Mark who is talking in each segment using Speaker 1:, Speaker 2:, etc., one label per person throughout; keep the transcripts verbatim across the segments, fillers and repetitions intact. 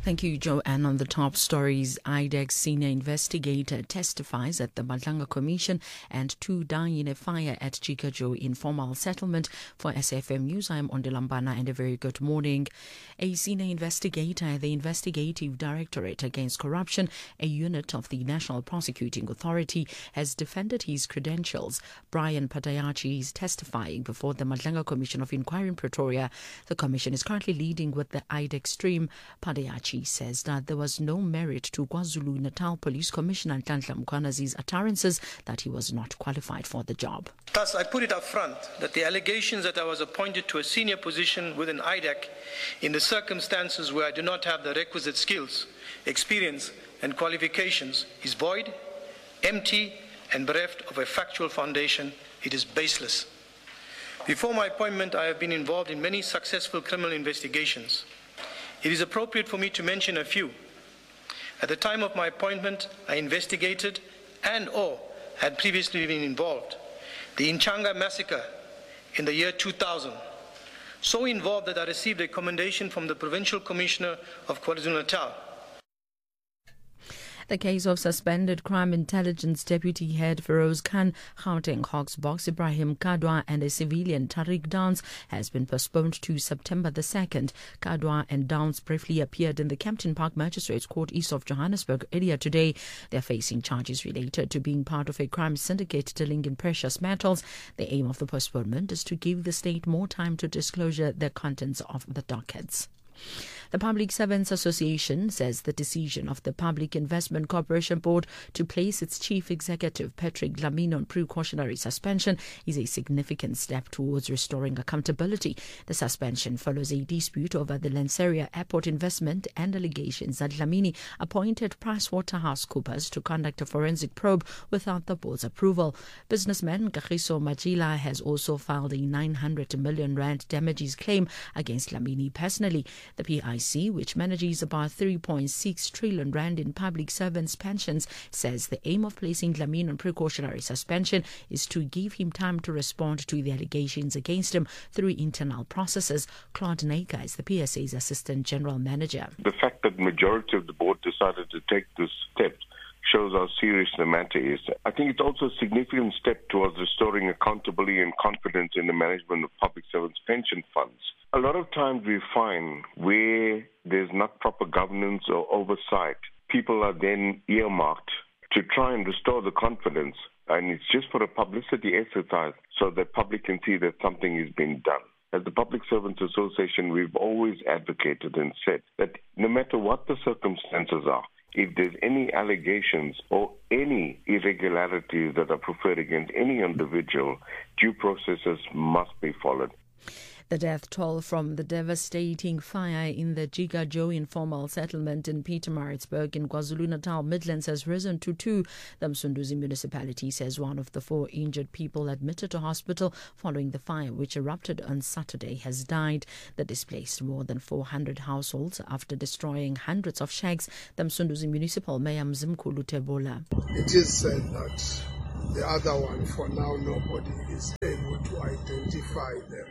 Speaker 1: Thank you, Joe. And on the top stories, I D E X senior investigator testifies at the Madlanga Commission and two die in a fire at Chikajo informal settlement. For S F M News, I'm Ondelambana and a very good morning. A senior investigator at the Investigative Directorate Against Corruption, a unit of the National Prosecuting Authority, has defended his credentials. Brian Padayachi is testifying before the Madlanga Commission of Inquiry in Pretoria. The commission is currently leading with the I D E X stream. Padayachi says that there was no merit to KwaZulu-Natal Police Commissioner Nhlanhla Mkhwanazi's utterances that he was not qualified for the job.
Speaker 2: Thus, I put it up front that the allegations that I was appointed to a senior position within I D E C in the circumstances where I do not have the requisite skills, experience and qualifications is void, empty and bereft of a factual foundation. It is baseless. Before my appointment, I have been involved in many successful criminal investigations. It is appropriate for me to mention a few. At the time of my appointment, I investigated and or had previously been involved the Inchanga massacre in the year two thousand. So involved that I received a commendation from the Provincial Commissioner of KwaZulu-Natal.
Speaker 1: The case of suspended Crime Intelligence Deputy Head Feroz Khan, Gauteng Hawks box Ibrahim Kadwa and a civilian Tariq Downs has been postponed to September the second. Kadwa and Downs briefly appeared in the Kempton Park Magistrates Court east of Johannesburg earlier today. They are facing charges related to being part of a crime syndicate dealing in precious metals. The aim of the postponement is to give the state more time to disclosure the contents of the dockets. The Public Servants Association says the decision of the Public Investment Corporation Board to place its chief executive, Patrick Dlamini, on precautionary suspension is a significant step towards restoring accountability. The suspension follows a dispute over the Lanseria Airport investment and allegations that Dlamini appointed PricewaterhouseCoopers to conduct a forensic probe without the board's approval. Businessman Kagiso Majila has also filed a nine hundred million rand damages claim against Dlamini personally. The P I C, which manages about three point six trillion rand in public servants' pensions, says the aim of placing Dlamini on precautionary suspension is to give him time to respond to the allegations against him through internal processes. Claude Naker is the P S A's Assistant General Manager.
Speaker 3: The fact that the majority of the board decided to take this step shows how serious the matter is. I think it's also a significant step towards restoring accountability and confidence in the management of public servants' pension funds. A lot of times we find where there's not proper governance or oversight, people are then earmarked to try and restore the confidence. And it's just for a publicity exercise so the public can see that something is being done. As the Public Servants Association, we've always advocated and said that no matter what the circumstances are, if there's any allegations or any irregularities that are preferred against any individual, due processes must be followed.
Speaker 1: The death toll from the devastating fire in the Chikajo informal settlement in Pietermaritzburg in KwaZulu-Natal Midlands has risen to two. The Msunduzi municipality says one of the four injured people admitted to hospital following the fire, which erupted on Saturday, has died. That displaced more than four hundred households after destroying hundreds of shacks. The Msunduzi municipal mayor Mzimkhulu Tebola.
Speaker 4: It is said that the other one, for now, nobody is able to identify them.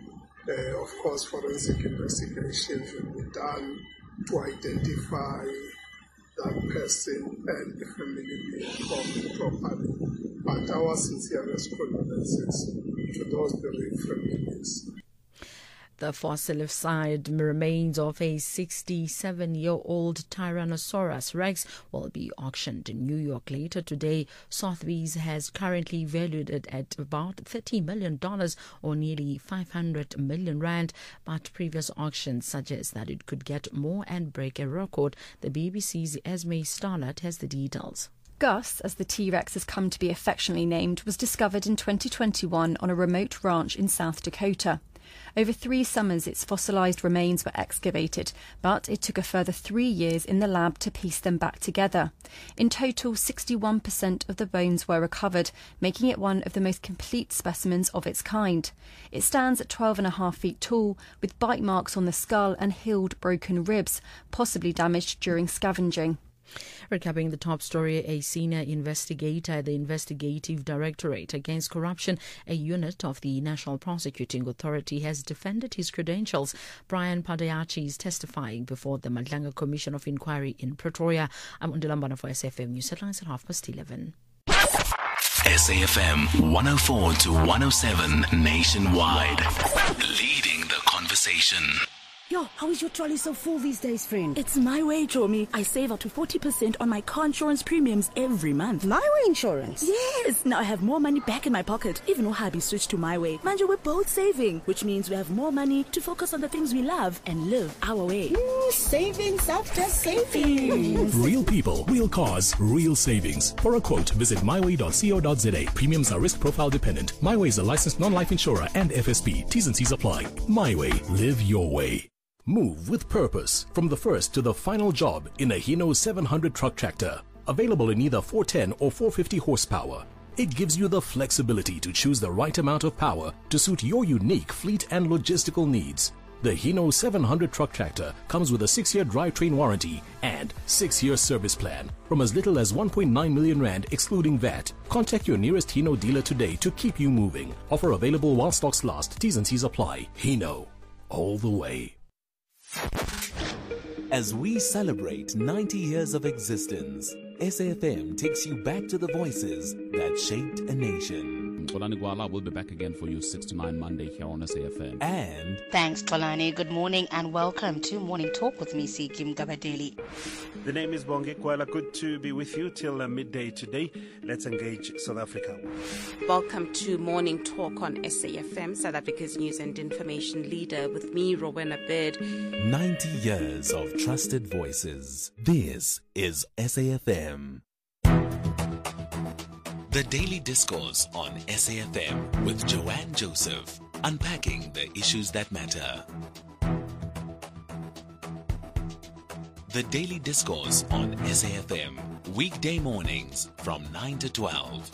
Speaker 4: Uh, of course, forensic investigations will be done to identify that person and the family be informed properly. But our sincerest condolences to those bereaved families.
Speaker 1: The fossilized remains of a sixty-seven-year-old Tyrannosaurus Rex will be auctioned in New York later today. Sotheby's has currently valued it at about thirty million dollars or nearly five hundred million rand, but previous auctions suggest that it could get more and break a record. The B B C's Esme Starlett has the details.
Speaker 5: Gus, as the T-Rex has come to be affectionately named, was discovered in twenty twenty-one on a remote ranch in South Dakota. Over three summers, its fossilised remains were excavated, but it took a further three years in the lab to piece them back together. In total, sixty-one percent of the bones were recovered, making it one of the most complete specimens of its kind. It stands at twelve and a half feet tall, with bite marks on the skull and healed broken ribs, possibly damaged during scavenging.
Speaker 1: Recapping the top story, a senior investigator at the Investigative Directorate Against Corruption, a unit of the National Prosecuting Authority, has defended his credentials. Brian Padayachi is testifying before the Madlanga Commission of Inquiry in Pretoria. I'm Undilambana for S A F M News Headlines at half past eleven.
Speaker 6: S A F M one oh four to one oh seven nationwide, leading the conversation.
Speaker 7: Yo, how is your trolley so full these days, friend? It's My Way, Chomi. I save up to forty percent on my car insurance premiums every month. My Way insurance? Yes. Now I have more money back in my pocket, even though hubby switched to My Way. Mind you, we're both saving, which means we have more money to focus on the things we love and live our way.
Speaker 8: Mm, savings after savings.
Speaker 9: Real people, real cars, real savings. For a quote, visit my way dot co dot za. Premiums are risk profile dependent. My Way is a licensed non-life insurer and F S P. T's and C's apply. My Way. Live your way. Move with purpose from the first to the final job in a Hino seven hundred truck tractor. Available in either four ten or four fifty horsepower. It gives you the flexibility to choose the right amount of power to suit your unique fleet and logistical needs. The Hino seven hundred truck tractor comes with a six-year drivetrain warranty and six-year service plan from as little as one point nine million rand excluding V A T. Contact your nearest Hino dealer today to keep you moving. Offer available while stocks last. T's and C's apply. Hino. All the way.
Speaker 10: As we celebrate ninety years of existence, S A F M takes you back to the voices that shaped a nation.
Speaker 11: Xolani Gwala will be back again for you six to nine Monday here on S A F M.
Speaker 10: And
Speaker 12: thanks, Xolani. Good morning and welcome to Morning Talk with me, Sikim Gabadeli.
Speaker 13: The name is Bonge Kwala. Good to be with you till uh, midday today. Let's engage South Africa.
Speaker 14: Welcome to Morning Talk on S A F M, South Africa's news and information leader, with me, Rowena Bird.
Speaker 10: ninety years of trusted voices. This is S A F M. The Daily Discourse on S A F M with Joanne Joseph, unpacking the issues that matter. The Daily Discourse on S A F M, weekday mornings from nine to twelve.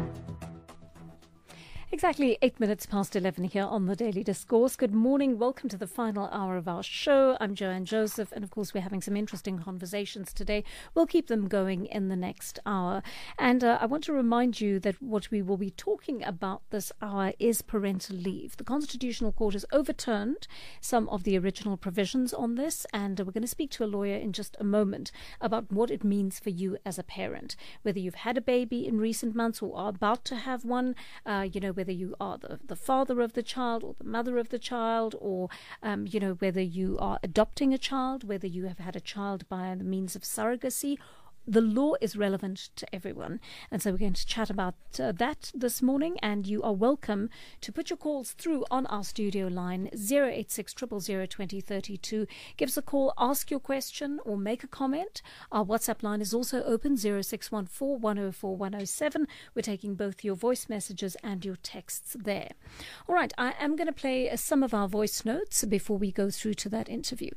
Speaker 5: Exactly eight minutes past eleven here on the Daily Discourse. Good morning. Welcome to the final hour of our show. I'm Joanne Joseph, and of course we're having some interesting conversations today. We'll keep them going in the next hour. And uh, I want to remind you that what we will be talking about this hour is parental leave. The Constitutional Court has overturned some of the original provisions on this, and uh, we're going to speak to a lawyer in just a moment about what it means for you as a parent. Whether you've had a baby in recent months or are about to have one, uh, you know, whether you are the, the father of the child or the mother of the child, or, um, you know, whether you are adopting a child, whether you have had a child by the means of surrogacy. The law is relevant to everyone. And so we're going to chat about uh, that this morning. And you are welcome to put your calls through on our studio line, zero eight six, zero zero zero, two zero three two. Give us a call, ask your question or make a comment. Our WhatsApp line is also open, zero six one four, one oh four, one oh seven. We're taking both your voice messages and your texts there. All right, I am going to play uh, some of our voice notes before we go through to that interview.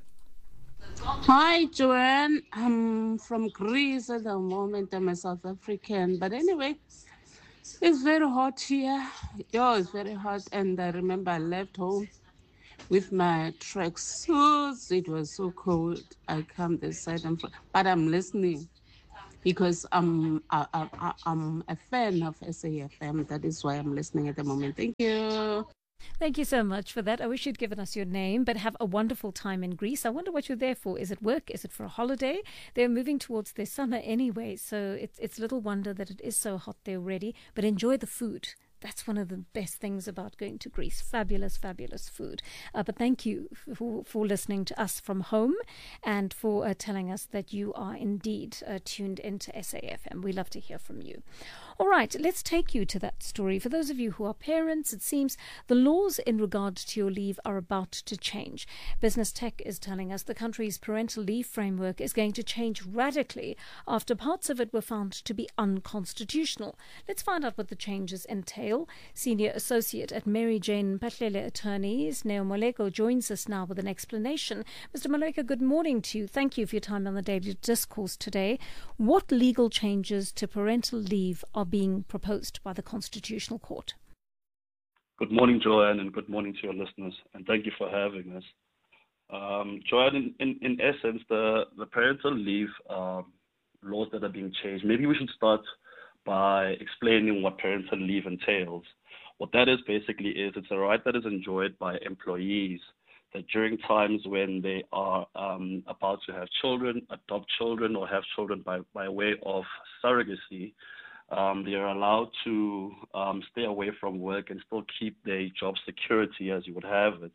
Speaker 15: Hi, Joanne. I'm from Greece at the moment. I'm a South African. But anyway, it's very hot here. Yeah, it's very hot. And I remember I left home with my tracksuits. It was so cold. I come this side. I'm from, but I'm listening because I'm, I, I, I'm a fan of S A F M. That is why I'm listening at the moment. Thank you.
Speaker 5: Thank you so much for that. I wish you'd given us your name, but have a wonderful time in Greece. I wonder what you're there for. Is it work? Is it for a holiday? They're moving towards their summer anyway, so it's it's little wonder that it is so hot there already. But enjoy the food. That's one of the best things about going to Greece. Fabulous, fabulous food. Uh, but thank you for, for listening to us from home and for uh, telling us that you are indeed uh, tuned into S A F M. We love to hear from you. All right, let's take you to that story. For those of you who are parents, it seems the laws in regard to your leave are about to change. Business Tech is telling us the country's parental leave framework is going to change radically after parts of it were found to be unconstitutional. Let's find out what the changes entail. Senior Associate at Mary Jane Patlele Attorneys, Neo Moleko, joins us now with an explanation. Mister Moleko, good morning to you. Thank you for your time on the Daily Discourse today. What legal changes to parental leave are being proposed by the Constitutional Court?
Speaker 16: Good morning, Joanne, and good morning to your listeners, and thank you for having us. Um, Joanne, in, in, in essence, the, the parental leave um, laws that are being changed, maybe we should start by explaining what parental leave entails. What that is basically is it's a right that is enjoyed by employees that during times when they are um, about to have children, adopt children, or have children by, by way of surrogacy, um, they are allowed to um, stay away from work and still keep their job security as you would have it.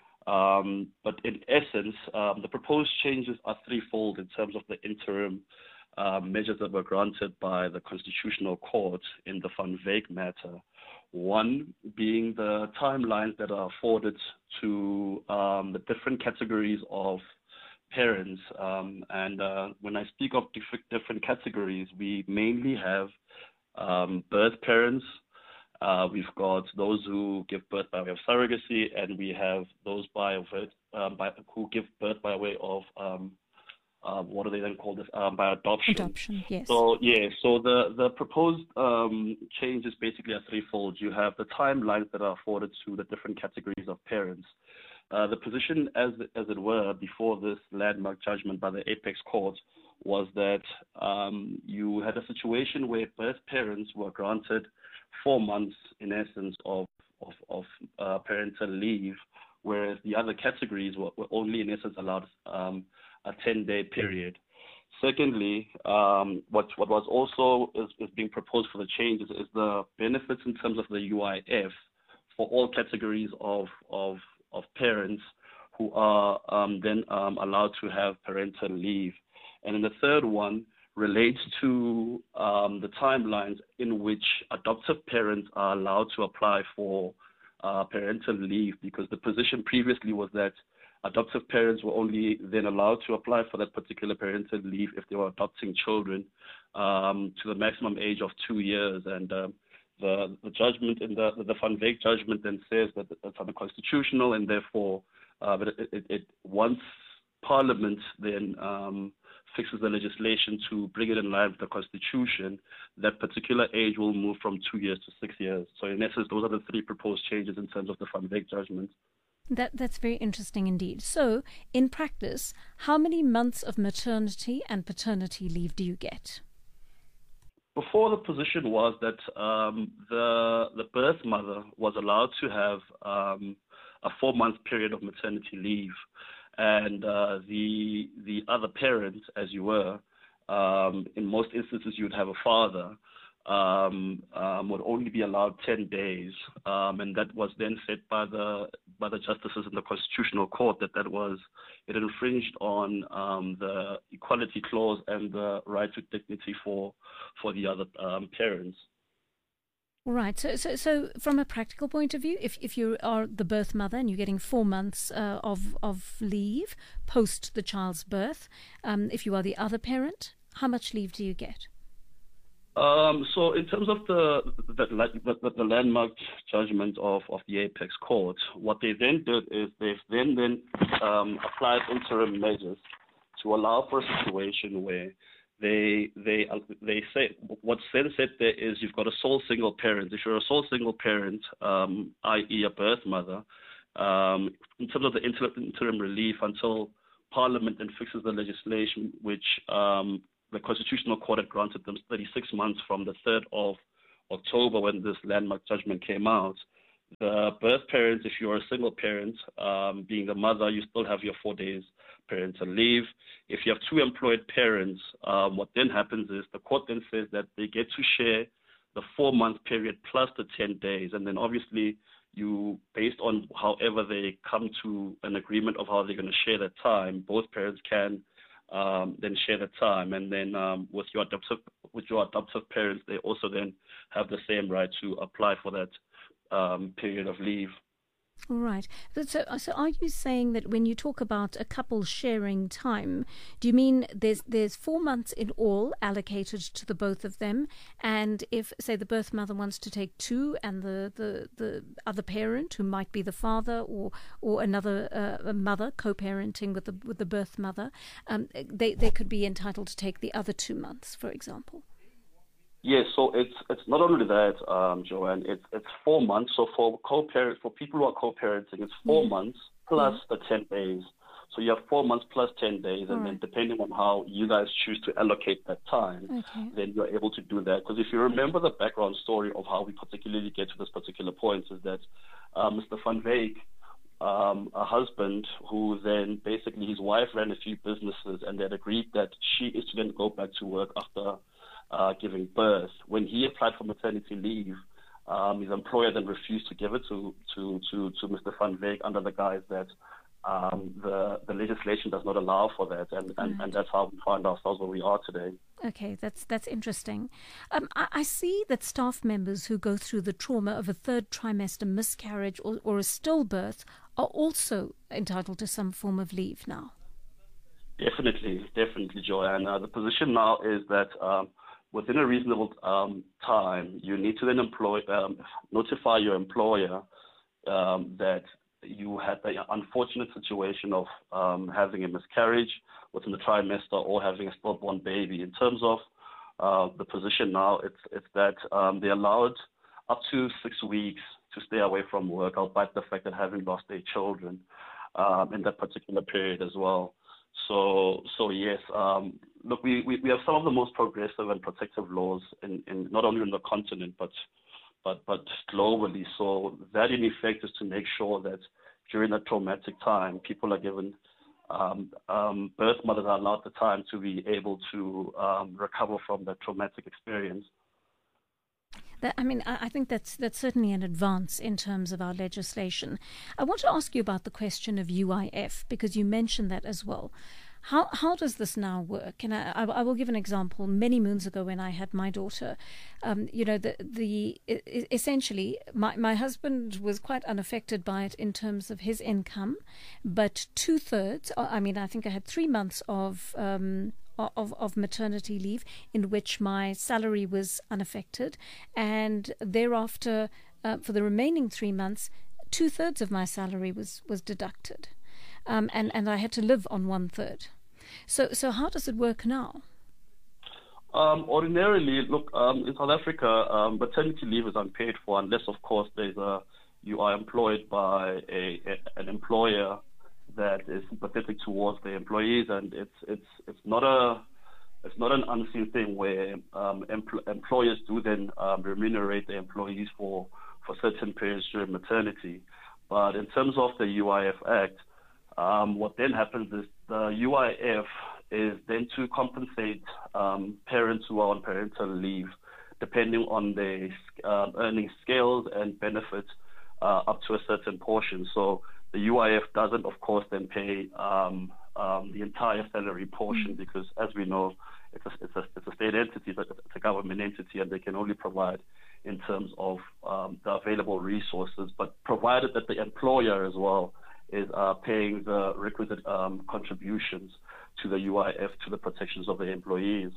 Speaker 16: Um, but in essence, um, the proposed changes are threefold in terms of the interim uh, measures that were granted by the Constitutional Court in the Van Wyk matter. One being the timelines that are afforded to um, the different categories of parents. Um, and uh, when I speak of diff- different categories, we mainly have um, birth parents. Uh, we've got those who give birth by way of surrogacy, and we have those by, um, by who give birth by way of um, Uh, what do they then call this? Um, by adoption.
Speaker 5: Adoption, yes.
Speaker 16: So, yeah, so the, the proposed um, change is basically a threefold. You have the timelines that are afforded to the different categories of parents. Uh, the position, as as it were, before this landmark judgment by the Apex Court was that um, you had a situation where birth parents were granted four months, in essence, of, of, of uh, parental leave, whereas the other categories were, were only, in essence, allowed um, a ten-day period. Secondly, um, what what was also is, is being proposed for the changes is the benefits in terms of the U I F for all categories of of, of parents who are um, then um, allowed to have parental leave. And then the third one relates to um, the timelines in which adoptive parents are allowed to apply for uh, parental leave, because the position previously was that adoptive parents were only then allowed to apply for that particular parental leave if they were adopting children um, to the maximum age of two years. And um, the, the judgment in the, the Van Wyk judgment then says that that's unconstitutional, and therefore uh, but it, it, it, once Parliament then um, fixes the legislation to bring it in line with the Constitution, that particular age will move from two years to six years. So in essence, those are the three proposed changes in terms of the Van Wyk judgment.
Speaker 5: That that's very interesting indeed. So, in practice, how many months of maternity and paternity leave do you get?
Speaker 16: Before, the position was that um, the the birth mother was allowed to have um, a four-month period of maternity leave, and uh, the the other parent, as you were, um, in most instances, you would have a father. Um, um, would only be allowed ten days, um, and that was then said by the by the justices in the Constitutional Court that that was it infringed on um, the equality clause and the right to dignity for for the other um, parents.
Speaker 5: Right. So, so, so, from a practical point of view, if if you are the birth mother and you're getting four months uh, of of leave post the child's birth, um, if you are the other parent, how much leave do you get?
Speaker 16: Um, so in terms of the the, the, the landmark judgment of, of the Apex Court, what they then did is they've then, then um, applied interim measures to allow for a situation where they they they say what's then said there is you've got a sole single parent. If you're a sole single parent, um, that is a birth mother, um, in terms of the interim relief until Parliament then fixes the legislation, which um, the Constitutional Court had granted them thirty-six months from the third of October when this landmark judgment came out. The birth parents, if you're a single parent, um, being the mother, you still have your four days parental leave. If you have two employed parents, um, what then happens is the court then says that they get to share the four-month period plus the ten days. And then obviously you, based on however they come to an agreement of how they're going to share that time, both parents can Um, then share the time, and then um, with your adoptive with your adoptive parents, they also then have the same right to apply for that um, period of leave.
Speaker 5: Right. So, so are you saying that when you talk about a couple sharing time, do you mean there's there's four months in all allocated to the both of them, and if, say, the birth mother wants to take two, and the, the, the other parent, who might be the father or or another uh, mother co-parenting with the with the birth mother, um, they they could be entitled to take the other two months, for example?
Speaker 16: Yes, so it's it's not only that, um, Joanne. It's it's four months. So for co-parent, for people who are co-parenting, it's four yeah. months plus yeah. the ten days. So you have four months plus ten days, and
Speaker 5: All
Speaker 16: then
Speaker 5: right.
Speaker 16: depending on how you guys choose to allocate that time,
Speaker 5: Okay.
Speaker 16: then you're able to do that. Because if you remember the background story of how we particularly get to this particular point is that uh, Mister Van Wyk, um, a husband who then basically his wife ran a few businesses, and they had agreed that she is to then go back to work after uh, giving birth. When he applied for maternity leave, um, his employer then refused to give it to to to, to Mister Van Wyk under the guise that um, the the legislation does not allow for that, and, and,
Speaker 5: Right.
Speaker 16: and that's how we find ourselves where we are today.
Speaker 5: Okay, that's that's interesting. Um, I, I see that staff members who go through the trauma of a third trimester miscarriage or, or a stillbirth are also entitled to some form of leave now.
Speaker 16: Definitely, definitely, Joanne. Uh, the position now is that um, within a reasonable um, time, you need to then employ, um, notify your employer um, that you had the unfortunate situation of um, having a miscarriage within the trimester or having a stillborn baby. In terms of uh, the position now, it's it's that um, they're allowed up to six weeks to stay away from work, albeit the fact that having lost their children um, in that particular period as well. So, so yes, um, look, we, we, we have some of the most progressive and protective laws in, in not only in the continent, but but but globally. So that in effect is to make sure that during that traumatic time, people are given, um, um, birth mothers are allowed the time to be able to um, recover from that traumatic experience.
Speaker 5: That, I mean, I, I think that's that's certainly an advance in terms of our legislation. I want to ask you about the question of U I F, because you mentioned that as well. How how does this now work? And I, I, I will give an example. Many moons ago, when I had my daughter, um, you know, the the essentially my my husband was quite unaffected by it in terms of his income, but two thirds. I mean, I think I had three months of. Um, Of, of maternity leave in which my salary was unaffected, and thereafter uh, for the remaining three months two thirds of my salary was was deducted, um, and and I had to live on one third. So so how does it work now?
Speaker 16: Um, ordinarily, look, um, in South Africa, um, maternity leave is unpaid for unless, of course, there's a you are employed by a, a an employer that is sympathetic towards the employees, and it's it's it's not a it's not an unseen thing where um, empl- employers do then um, remunerate the employees for for certain periods during maternity. But in terms of the U I F Act, um, what then happens is the U I F is then to compensate um, parents who are on parental leave, depending on their uh, earning scales and benefits uh, up to a certain portion. So the U I F doesn't, of course, then pay um, um, the entire salary portion because, as we know, it's a, it's a, it's a state entity, but it's a government entity, and they can only provide in terms of um, the available resources, but provided that the employer as well is uh, paying the requisite um, contributions to the U I F to the protections of the employees.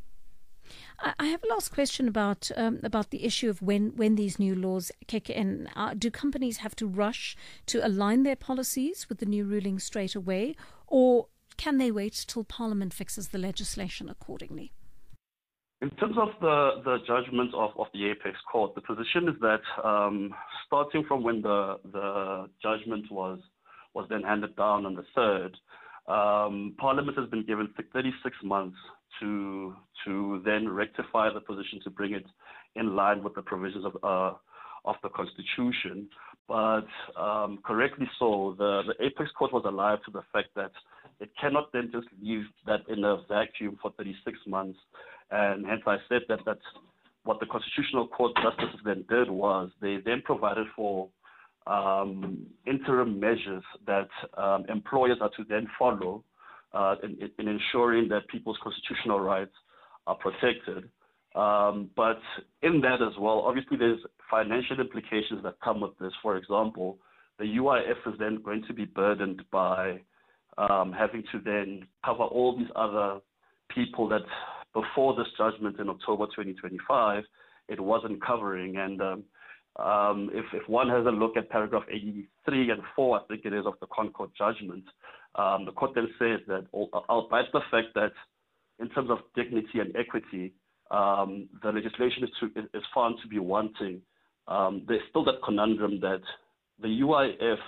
Speaker 5: I have a last question about um, about the issue of when, when these new laws kick in. Uh, do companies have to rush to align their policies with the new ruling straight away, or can they wait till Parliament fixes the legislation accordingly?
Speaker 16: In terms of the, the judgment of, of the Apex Court, the position is that um, starting from when the the judgment was was then handed down on the third, um, Parliament has been given thirty-six months to to then rectify the position to bring it in line with the provisions of uh, of the Constitution. But um, correctly so, the, the Apex Court was alive to the fact that it cannot then just leave that in a vacuum for thirty-six months. And hence I said that that's what the Constitutional Court justices then did was they then provided for um, interim measures that um, employers are to then follow uh, in, in ensuring that people's constitutional rights are protected. Um, but in that as well, obviously there's financial implications that come with this. For example, the U I F is then going to be burdened by um, having to then cover all these other people that before this judgment in October twenty twenty-five, it wasn't covering. And um, um, if, if one has a look at paragraph eighty-three and four, I think it is, of the Concord judgment, um, the court then says that, albeit the fact that in terms of dignity and equity, um, the legislation is, to, is found to be wanting, um, there's still that conundrum that the U I F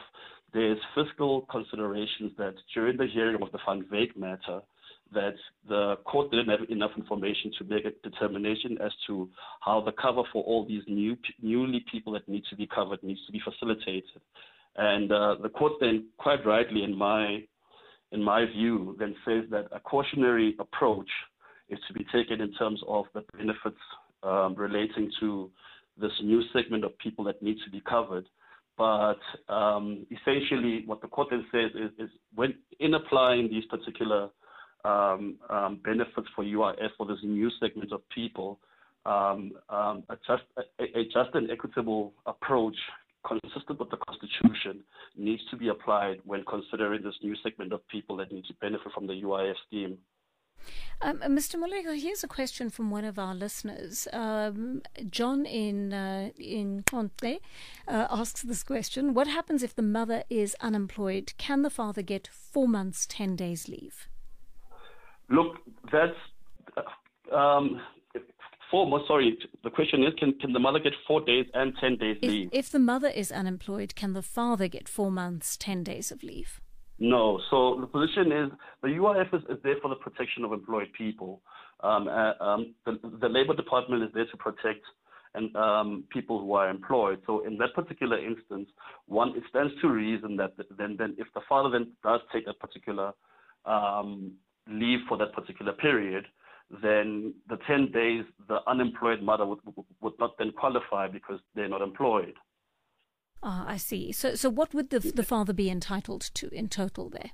Speaker 16: there's fiscal considerations that during the hearing of the Van Wyk matter, that the court didn't have enough information to make a determination as to how the cover for all these new newly people that need to be covered needs to be facilitated. And uh, the court then, quite rightly in my in my view, then says that a cautionary approach is to be taken in terms of the benefits um, relating to this new segment of people that need to be covered. But um, essentially what the court then says is, is when in applying these particular um, um, benefits for U I S for this new segment of people, um, um, a, just, a, a just and equitable approach consistent with the Constitution needs to be applied when considering this new segment of people that need to benefit from the U I F scheme.
Speaker 17: Um, Mister Moleko, here's a question from one of our listeners. Um, John in uh, in Conte uh, asks this question: what happens if the mother is unemployed? Can the father get four months, ten days leave?
Speaker 16: Look, that's uh, um, four months. Sorry, the question is: Can can the mother get four days and ten days
Speaker 17: If,
Speaker 16: leave?
Speaker 17: if the mother is unemployed, can the father get four months, ten days of leave?
Speaker 16: No. So the position is the U I F is, is there for the protection of employed people. Um, uh, um, the, the Labour Department is there to protect and um, people who are employed. So in that particular instance, one, it stands to reason that then, then if the father then does take a particular um, leave for that particular period, then the ten days, the unemployed mother would, would not then qualify because they're not employed.
Speaker 17: Ah, I see. So, so what would the the father be entitled to in total there?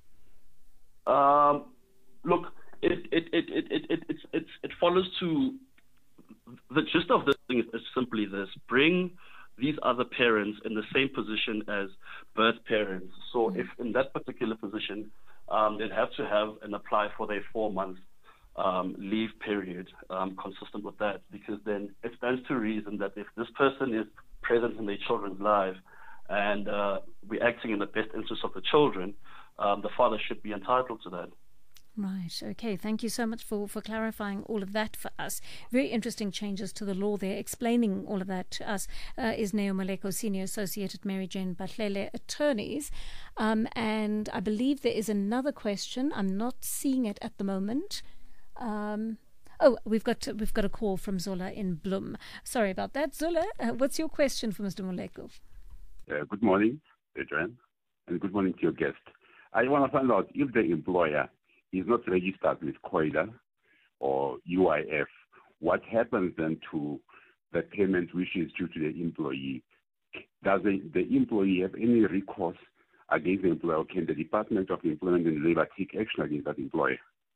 Speaker 16: Um, look, it it it it it it it, it, it follows to the gist of this thing is, is simply this: bring these other parents in the same position as birth parents. So, mm-hmm. if in that particular position, um, they'd have to have and apply for their four months um, leave period, um, consistent with that, because then it stands to reason that if this person is present in their children's life and uh, we're acting in the best interest of the children, um, the father should be entitled to that.
Speaker 17: Right, okay. Thank you so much for, for clarifying all of that for us. Very interesting changes to the law there. Explaining all of that to us uh, is Neo Moleko, Senior Associate at Mary Jane Batlele Attorneys. Um, and I believe there is another question. I'm not seeing it at the moment. Um, oh, we've got we've got a call from Zola in Bloem. Sorry about that. Zola, uh, what's your question for Mister Moleko?
Speaker 18: Uh, good morning, Adrian, and good morning to your guest. I want to find out if the employer is not registered with COIDA or U I F, what happens then to the payment which is due to the employee? Does the, the employee have any recourse against the employer, or can the Department of Employment and Labour take action against that employer?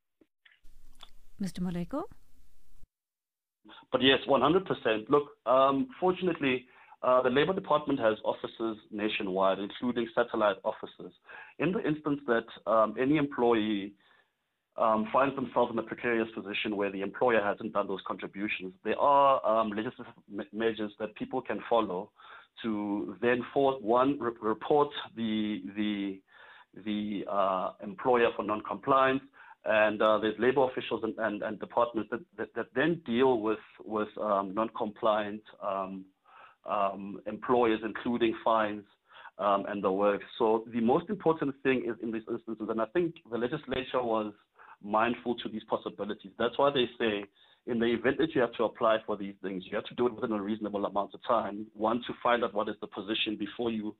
Speaker 17: Mister Moleko?
Speaker 16: But yes, one hundred percent. Look, um, fortunately, uh, the Labour Department has offices nationwide, including satellite offices. In the instance that um, any employee um, finds themselves in a precarious position where the employer hasn't done those contributions, there are um, legislative me- measures that people can follow to then, for one, re- report the the the uh, employer for non-compliance. And uh, there's labor officials and, and, and departments that, that, that then deal with with um, non-compliant um, um, employers, including fines um, and the work. So the most important thing is in these instances, and I think the legislature was mindful to these possibilities. That's why they say in the event that you have to apply for these things, you have to do it within a reasonable amount of time. One, to find out what is the position before you